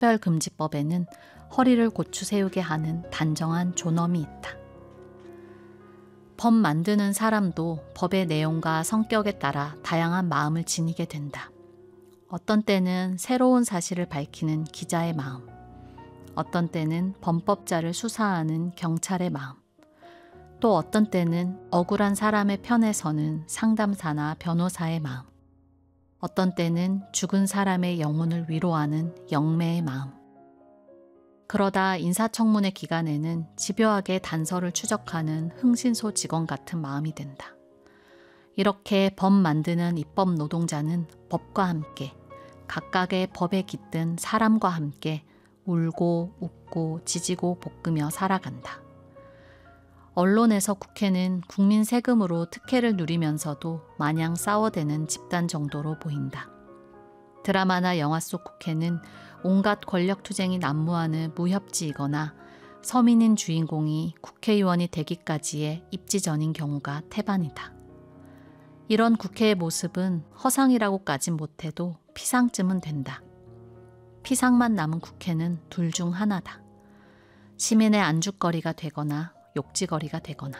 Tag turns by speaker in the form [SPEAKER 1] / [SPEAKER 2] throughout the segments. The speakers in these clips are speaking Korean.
[SPEAKER 1] 특별금지법에는 허리를 고추 세우게 하는 단정한 존엄이 있다. 법 만드는 사람도 법의 내용과 성격에 따라 다양한 마음을 지니게 된다. 어떤 때는 새로운 사실을 밝히는 기자의 마음, 어떤 때는 범법자를 수사하는 경찰의 마음, 또 어떤 때는 억울한 사람의 편에 서는 상담사나 변호사의 마음, 어떤 때는 죽은 사람의 영혼을 위로하는 영매의 마음. 그러다 인사청문회 기간에는 집요하게 단서를 추적하는 흥신소 직원 같은 마음이 된다. 이렇게 법 만드는 입법 노동자는 법과 함께 각각의 법에 깃든 사람과 함께 울고 웃고 지지고 볶으며 살아간다. 언론에서 국회는 국민 세금으로 특혜를 누리면서도 마냥 싸워대는 집단 정도로 보인다. 드라마나 영화 속 국회는 온갖 권력투쟁이 난무하는 무협지이거나 서민인 주인공이 국회의원이 되기까지의 입지전인 경우가 태반이다. 이런 국회의 모습은 허상이라고까진 못해도 피상쯤은 된다. 피상만 남은 국회는 둘 중 하나다. 시민의 안주거리가 되거나 욕지거리가 되거나.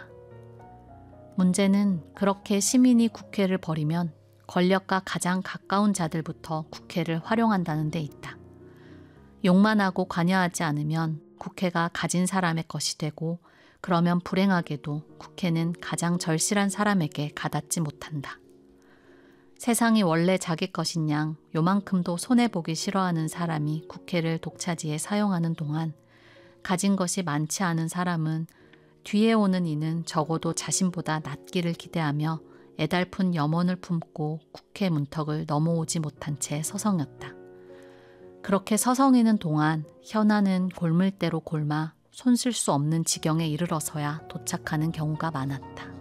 [SPEAKER 1] 문제는 그렇게 시민이 국회를 버리면 권력과 가장 가까운 자들부터 국회를 활용한다는 데 있다. 욕만 하고 관여하지 않으면 국회가 가진 사람의 것이 되고, 그러면 불행하게도 국회는 가장 절실한 사람에게 가닿지 못한다. 세상이 원래 자기 것인 양 요만큼도 손해보기 싫어하는 사람이 국회를 독차지해 사용하는 동안 가진 것이 많지 않은 사람은 뒤에 오는 이는 적어도 자신보다 낫기를 기대하며 애달픈 염원을 품고 국회 문턱을 넘어오지 못한 채 서성였다. 그렇게 서성이는 동안 현안은 골물대로 골마 손 쓸 수 없는 지경에 이르러서야 도착하는 경우가 많았다.